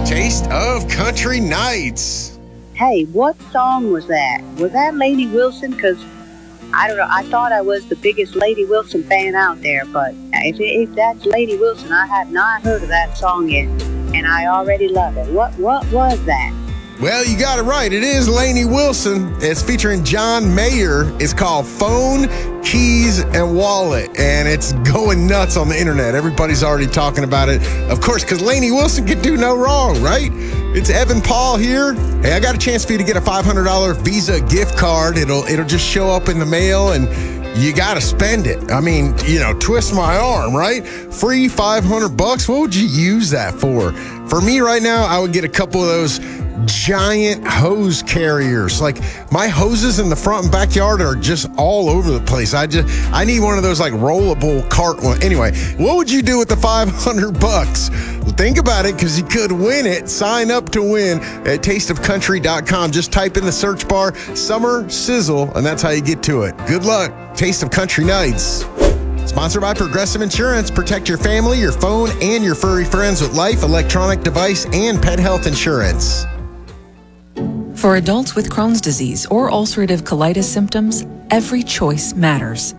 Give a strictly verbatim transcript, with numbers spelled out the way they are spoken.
Taste of Country Nights. Hey, what song was that? Was that Lainey Wilson? Because I don't know. I thought I was the biggest Lainey Wilson fan out there, but if, if that's Lainey Wilson, I have not heard of that song yet, and I already love it. What what was that? Well, you got it right. It is Lainey Wilson. It's featuring John Mayer. It's called Phone, Keys, and Wallet, and it's going nuts on the internet. Everybody's already talking about it, of course, because Lainey Wilson could do no wrong, right? It's Evan Paul here. Hey, I got a chance for you to get a five hundred dollars Visa gift card. It'll it'll just show up in the mail, and you got to spend it. I mean, you know, twist my arm, right? Free five hundred bucks. What would you use that for? For me right now, I would get a couple of those giant hose carriers. Like, my hoses in the front and backyard are just all over the place. I just I need one of those like rollable cart one. Anyway, what would you do with the five hundred bucks? Well, think about it, because you could win it. Sign up to win at taste of country dot com. Just type in the search bar Summer Sizzle, and that's how you get to it. Good luck. Taste of Country Nights. Sponsored by Progressive Insurance. Protect your family, your phone, and your furry friends with life, electronic device, and pet health insurance. For adults with Crohn's disease or ulcerative colitis symptoms, every choice matters.